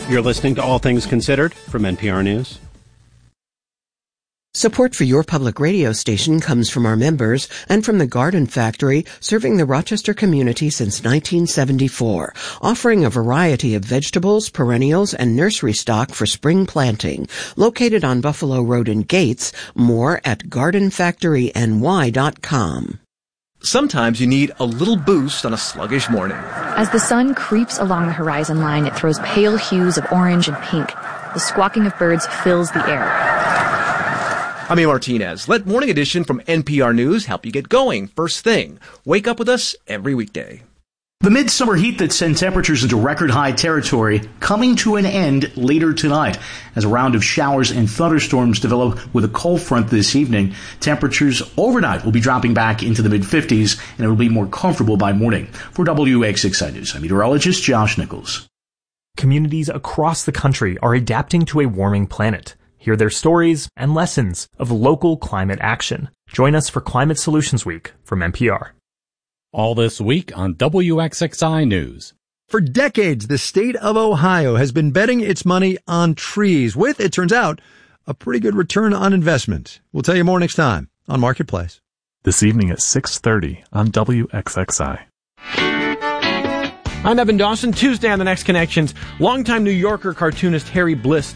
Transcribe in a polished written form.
You're listening to All Things Considered from NPR News. Support for your public radio station comes from our members and from the Garden Factory, serving the Rochester community since 1974, offering a variety of vegetables, perennials, and nursery stock for spring planting. Located on Buffalo Road in Gates, more at gardenfactoryny.com. Sometimes you need a little boost on a sluggish morning. As the sun creeps along the horizon line, it throws pale hues of orange and pink. The squawking of birds fills the air. I'm A. Martinez. Let Morning Edition from NPR News help you get going first thing. Wake up with us every weekday. The midsummer heat that sent temperatures into record-high territory coming to an end later tonight as a round of showers and thunderstorms develop with a cold front this evening. Temperatures overnight will be dropping back into the mid-50s, and it will be more comfortable by morning. For WXXI News, I'm meteorologist Josh Nichols. Communities across the country are adapting to a warming planet. Hear their stories and lessons of local climate action. Join us for Climate Solutions Week from NPR. All this week on WXXI News. For decades, the state of Ohio has been betting its money on trees with, it turns out, a pretty good return on investment. We'll tell you more next time on Marketplace. This evening at 6:30 on WXXI. I'm Evan Dawson. Tuesday on The Next Connections, longtime New Yorker cartoonist Harry Bliss